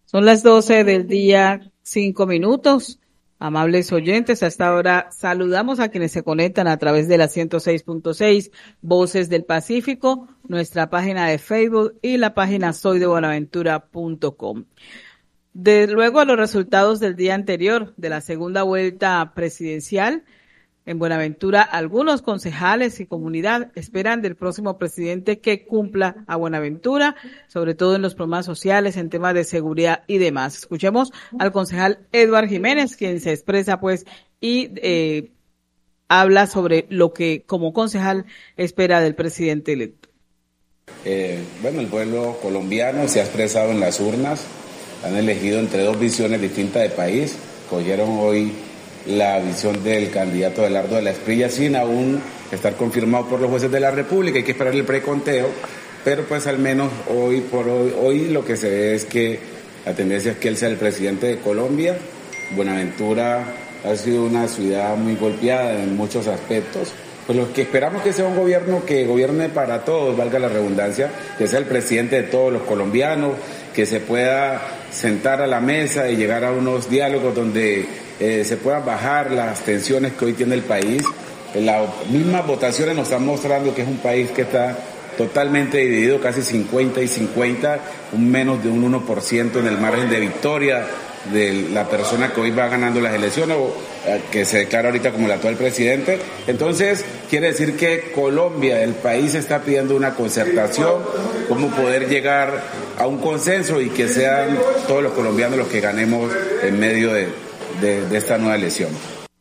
Son las 12 del día, 5 minutos. Amables oyentes, a esta hora saludamos a quienes se conectan a través de la 106.6 Voces del Pacífico, nuestra página de Facebook y la página soydebuenaventura.com. Luego de los resultados del día anterior de la segunda vuelta presidencial, en Buenaventura, algunos concejales y comunidad esperan del próximo presidente que cumpla a Buenaventura, sobre todo en los problemas sociales, en temas de seguridad y demás. Escuchemos al concejal Edward Jiménez, quien se expresa y habla sobre lo que como concejal espera del presidente electo. El pueblo colombiano se ha expresado en las urnas, han elegido entre dos visiones distintas de país, cogieron hoy la visión del candidato Abelardo de la Espriella sin aún estar confirmado por los jueces de la República. Hay que esperar el preconteo, pero al menos hoy lo que se ve es que la tendencia es que él sea el presidente de Colombia. Buenaventura ha sido una ciudad muy golpeada en muchos aspectos, pues lo que esperamos que sea un gobierno que gobierne para todos, valga la redundancia, que sea el presidente de todos los colombianos, que se pueda sentar a la mesa y llegar a unos diálogos donde se puedan bajar las tensiones que hoy tiene el país. Las mismas votaciones nos están mostrando que es un país que está totalmente dividido, casi 50 y 50, menos de un 1% en el margen de victoria de la persona que hoy va ganando las elecciones o que se declara ahorita como el actual presidente. Entonces, quiere decir que Colombia, el país, está pidiendo una concertación, cómo poder llegar a un consenso y que sean todos los colombianos los que ganemos en medio de esta nueva elección.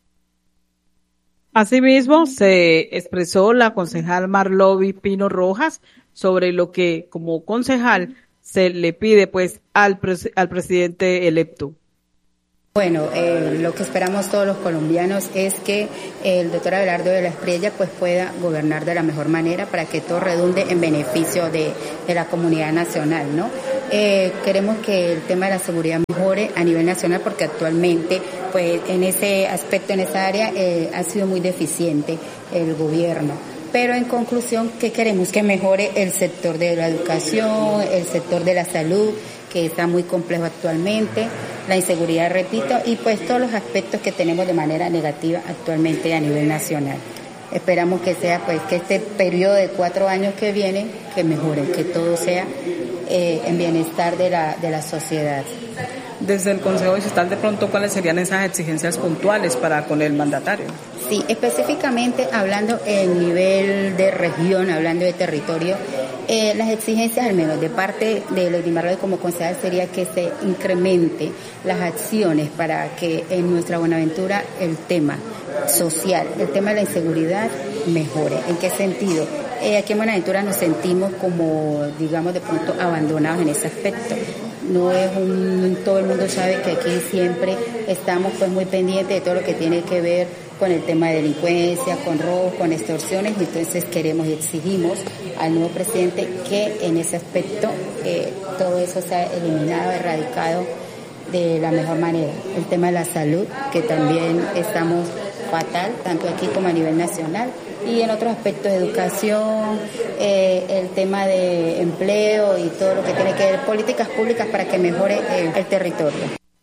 Asimismo, se expresó la concejal Marlovi Pino Rojas sobre lo que como concejal se le pide al presidente electo. Bueno, lo que esperamos todos los colombianos es que el doctor Abelardo de la Espriella pueda gobernar de la mejor manera para que todo redunde en beneficio de la comunidad nacional, ¿no? Queremos que el tema de la seguridad mejore a nivel nacional porque actualmente, en ese aspecto, en esa área, ha sido muy deficiente el gobierno. Pero en conclusión, ¿qué queremos? Que mejore el sector de la educación, el sector de la salud, que está muy complejo actualmente, la inseguridad, repito, y todos los aspectos que tenemos de manera negativa actualmente a nivel nacional. Esperamos que sea, que este periodo de 4 años que viene, que mejore, que todo sea en bienestar de la sociedad. Desde el Consejo Distrital, de pronto, ¿cuáles serían esas exigencias puntuales para con el mandatario? Sí, específicamente hablando en nivel de región, hablando de territorio, las exigencias, al menos de parte de Lady Marlowe como concejal, sería que se incremente las acciones para que en nuestra Buenaventura el tema social, el tema de la inseguridad mejore. ¿En qué sentido? Aquí en Buenaventura nos sentimos como, digamos, de pronto abandonados en ese aspecto. No es todo el mundo sabe que aquí siempre estamos muy pendientes de todo lo que tiene que ver con el tema de delincuencia, con robos, con extorsiones, y entonces queremos y exigimos al nuevo presidente que en ese aspecto todo eso sea eliminado, erradicado de la mejor manera. El tema de la salud, que también estamos fatal, tanto aquí como a nivel nacional, y en otros aspectos de educación, el tema de empleo y todo lo que tiene que ver políticas públicas para que mejore el territorio.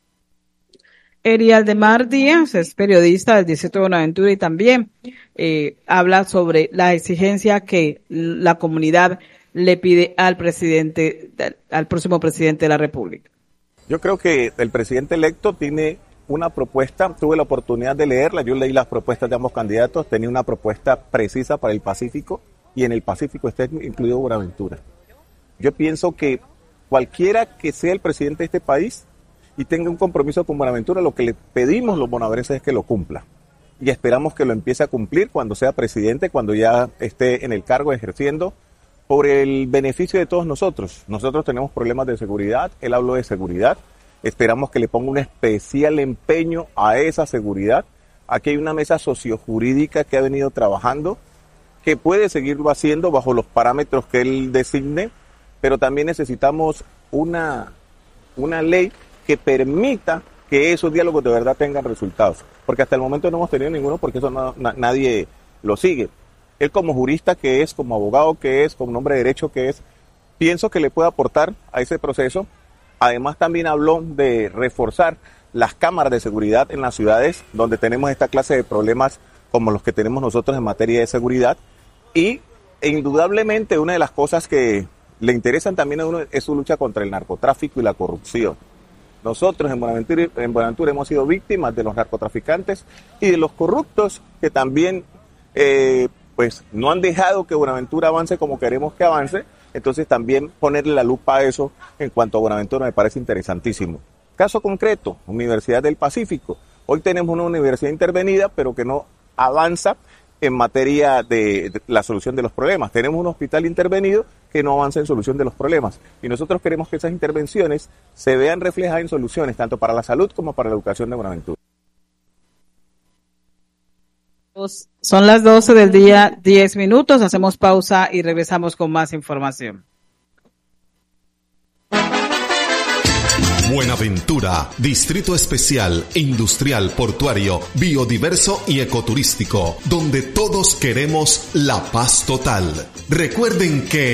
Erialdemar Díaz es periodista del Distrito de Buenaventura y también habla sobre la exigencia que la comunidad le pide al próximo presidente de la República. Yo creo que el presidente electo tiene una propuesta, tuve la oportunidad de leerla, yo leí las propuestas de ambos candidatos, tenía una propuesta precisa para el Pacífico y en el Pacífico está incluido Buenaventura. Yo pienso que cualquiera que sea el presidente de este país y tenga un compromiso con Buenaventura, lo que le pedimos los bonaverenses es que lo cumpla. Y esperamos que lo empiece a cumplir cuando sea presidente, cuando ya esté en el cargo ejerciendo, por el beneficio de todos nosotros. Nosotros tenemos problemas de seguridad, él habló de seguridad, esperamos que le ponga un especial empeño a esa seguridad. Aquí hay una mesa sociojurídica que ha venido trabajando, que puede seguirlo haciendo bajo los parámetros que él designe, pero también necesitamos una ley que permita que esos diálogos de verdad tengan resultados, porque hasta el momento no hemos tenido ninguno, porque eso nadie lo sigue. Él como jurista que es, como abogado que es, como hombre de derecho que es, pienso que le puede aportar a ese proceso Además también habló de reforzar las cámaras de seguridad en las ciudades donde tenemos esta clase de problemas como los que tenemos nosotros en materia de seguridad. Y indudablemente una de las cosas que le interesan también a uno es su lucha contra el narcotráfico y la corrupción. Nosotros en Buenaventura hemos sido víctimas de los narcotraficantes y de los corruptos que también pues no han dejado que Buenaventura avance como queremos que avance. Entonces también ponerle la lupa a eso en cuanto a Buenaventura me parece interesantísimo. Caso concreto, Universidad del Pacífico. Hoy tenemos una universidad intervenida, pero que no avanza en materia de la solución de los problemas. Tenemos un hospital intervenido que no avanza en solución de los problemas. Y nosotros queremos que esas intervenciones se vean reflejadas en soluciones, tanto para la salud como para la educación de Buenaventura. Son las 12 del día, 10 minutos. Hacemos pausa y regresamos con más información. Buenaventura, Distrito Especial, Industrial, Portuario, Biodiverso y Ecoturístico, donde todos queremos la paz total. Recuerden que